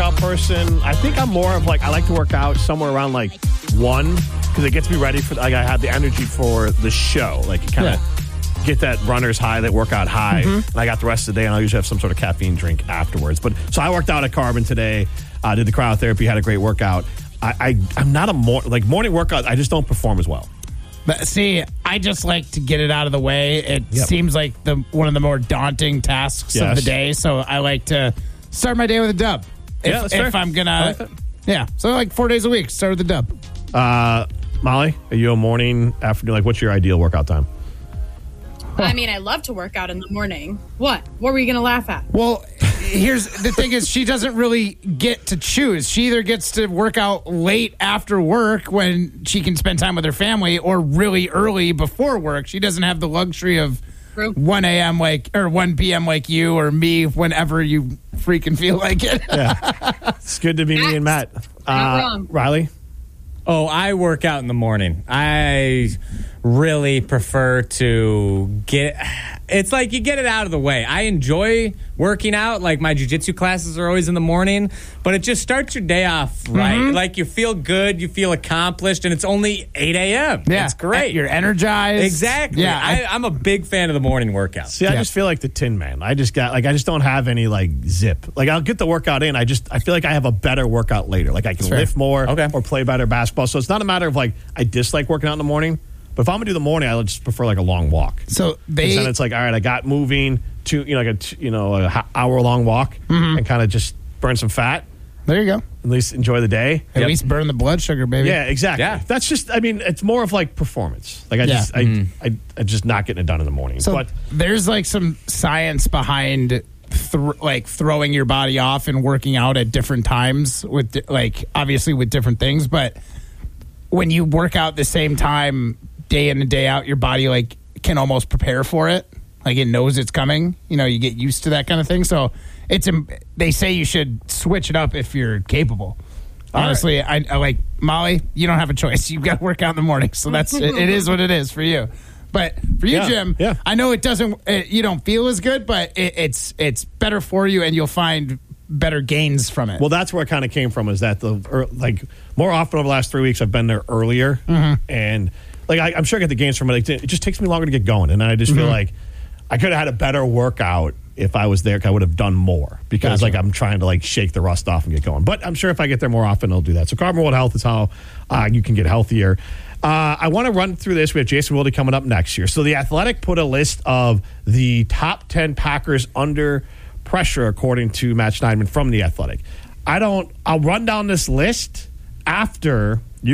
workout person. I think I'm more of like, I like to work out somewhere around like 1 because it gets me ready for, like, I have the energy for the show. Like, you kind of get that runner's high, that workout high. And I got the rest of the day, and I'll usually have some sort of caffeine drink afterwards. But so I worked out at Carbon today, did the cryotherapy, had a great workout. I'm not a morning workout. I just don't perform as well. But see, I just like to get it out of the way. It seems like one of the more daunting tasks of the day. So I like to start my day with a dub. If I'm gonna, so like 4 days a week, start with a dub. Molly, are you a morning, afternoon? Like, what's your ideal workout time? I mean, I love to work out in the morning. What were you going to laugh at? Well, here's the thing is she doesn't really get to choose. She either gets to work out late after work when she can spend time with her family or really early before work. She doesn't have the luxury of 1 a.m. or 1 p.m. like you or me whenever you freaking feel like it. It's good to be me and Matt. Not wrong. Riley? Oh, I work out in the morning. I really prefer to it's like you get it out of the way. I enjoy working out. Like my jiu-jitsu classes are always in the morning, but it just starts your day off right. Like you feel good, you feel accomplished, and it's only 8 a.m. Yeah. It's great. You're energized. Exactly. Yeah, I'm a big fan of the morning workout. See, I just feel like the Tin Man. I just don't have any like zip. Like I'll get the workout in. I feel like I have a better workout later. Like I can lift more or play better basketball. So it's not a matter of like I dislike working out in the morning. But if I'm gonna do the morning, I just prefer like a long walk. So then it's like, all right, I got moving to a hour long walk and kind of just burn some fat. There you go. At least enjoy the day. At least burn the blood sugar, baby. Yeah, exactly. Yeah. That's just. I mean, it's more of like performance. Like I'm just not getting it done in the morning. So but there's like some science behind throwing your body off and working out at different times with obviously with different things, but when you work out the same time day in and day out, your body like can almost prepare for it. Like it knows it's coming. You get used to that kind of thing. So they say you should switch it up if you're capable. Honestly, I like Molly. You don't have a choice. You've got to work out in the morning. So it is what it is for you. But for you, Jim, I know it doesn't. You don't feel as good, but it's better for you, and you'll find better gains from it. Well, that's where it kind of came from. Is that more often over the last 3 weeks, I've been there earlier, and I'm sure I get the gains from it. It just takes me longer to get going, and I just feel like I could have had a better workout if I was there. I would have done more because I'm trying to shake the rust off and get going. But I'm sure if I get there more often, I'll do that. So Carbon World Health is how you can get healthier. I want to run through this. We have Jason Wilde coming up next year. So The Athletic put a list of the top 10 Packers under pressure, according to Matt Schneidman from The Athletic. I'll run down this list after